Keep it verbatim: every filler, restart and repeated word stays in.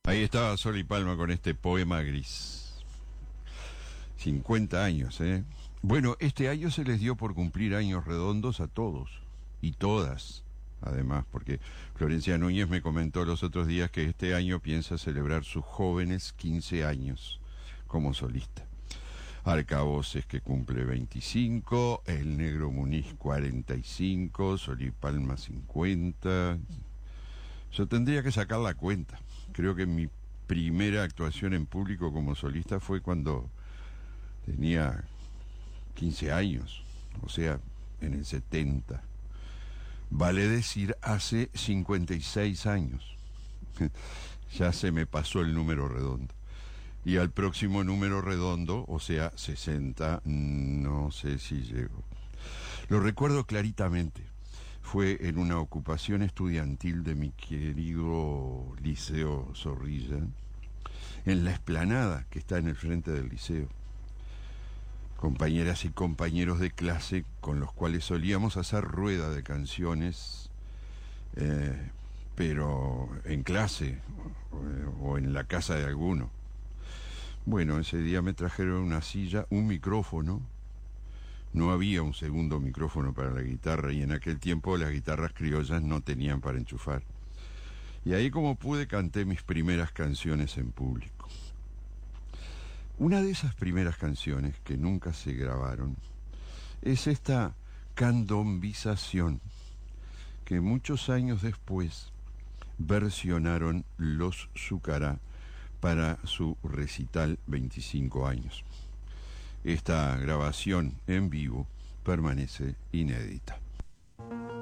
Ahí estaba Sol y Palma con este poema gris. cincuenta años, ¿eh? Bueno, este año se les dio por cumplir años redondos a todos y todas, además, porque Florencia Núñez me comentó los otros días que este año piensa celebrar sus jóvenes quince años como solista. Arcaboces, que cumple veinticinco, El Negro Muniz cuarenta y cinco, Sol y Palma cincuenta. Yo tendría que sacar la cuenta. Creo que mi primera actuación en público como solista fue cuando tenía quince años, o sea, en el setenta. Vale decir, hace cincuenta y seis años. Ya se me pasó el número redondo. Y al próximo número redondo, o sea, sesenta, no sé si llego. Lo recuerdo claritamente. Fue en una ocupación estudiantil de mi querido Liceo Zorrilla, en la explanada que está en el frente del liceo. Compañeras y compañeros de clase con los cuales solíamos hacer rueda de canciones, eh, pero en clase o, o en la casa de alguno. Bueno, ese día me trajeron una silla, un micrófono. No había un segundo micrófono para la guitarra y en aquel tiempo las guitarras criollas no tenían para enchufar. Y ahí, como pude, canté mis primeras canciones en público. Una de esas primeras canciones que nunca se grabaron es esta candombización que muchos años después versionaron los Zúcara para su recital veinticinco años. Esta grabación en vivo permanece inédita.